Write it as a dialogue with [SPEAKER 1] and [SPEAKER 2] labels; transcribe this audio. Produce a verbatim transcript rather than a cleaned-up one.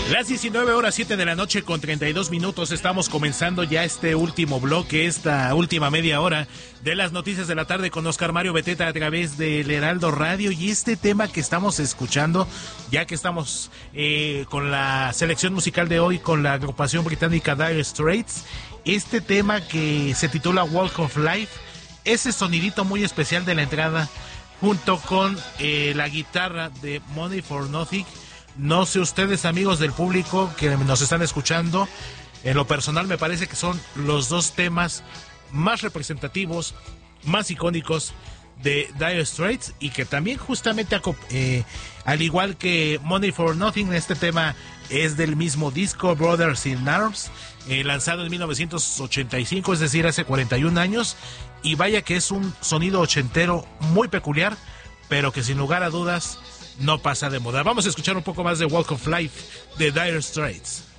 [SPEAKER 1] Las diecinueve horas siete de la noche con treinta y dos minutos, estamos comenzando ya este último bloque, esta última media hora de las noticias de la tarde con Oscar Mario Beteta a través del Heraldo Radio. Y este tema que estamos escuchando, ya que estamos eh, con la selección musical de hoy con la agrupación británica Dire Straits, este tema que se titula Walk of Life, ese sonidito muy especial de la entrada junto con eh, la guitarra de Money for Nothing. No sé ustedes, amigos del público que nos están escuchando, en lo personal me parece que son los dos temas más representativos, más icónicos de Dire Straits, y que también justamente eh, al igual que Money for Nothing, este tema es del mismo disco Brothers in Arms, eh, lanzado en mil novecientos ochenta y cinco, es decir, hace cuarenta y un años, y vaya que es un sonido ochentero muy peculiar, pero que sin lugar a dudas no pasa de moda. Vamos a escuchar un poco más de Walk of Life de Dire Straits.